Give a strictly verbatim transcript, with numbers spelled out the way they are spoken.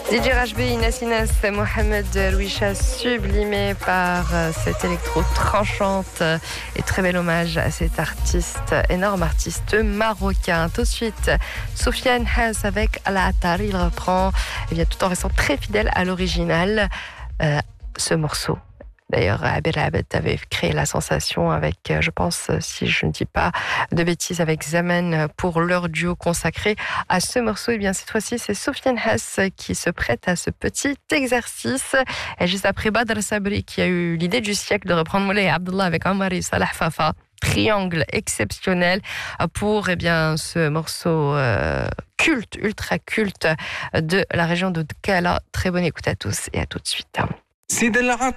D J Rajbi, Inassinas, Mohamed Louisha, sublimé par cette électro tranchante et très bel hommage à cet artiste, énorme artiste marocain. Tout de suite, Soufiane Hass avec Al-Attar, il reprend, eh bien, tout en restant très fidèle à l'original, euh, ce morceau. D'ailleurs, Abel Abed avait créé la sensation avec, je pense, si je ne dis pas de bêtises, avec Zaman pour leur duo consacré à ce morceau. Et bien, cette fois-ci, c'est Soufiane Hass qui se prête à ce petit exercice. Et juste après, Badr Sabri qui a eu l'idée du siècle de reprendre Moulay Abdullah avec Omar et Salah Fafa. Triangle exceptionnel pour eh bien, ce morceau euh, culte, ultra culte de la région de Dkala. Très bonne écoute à tous et à tout de suite.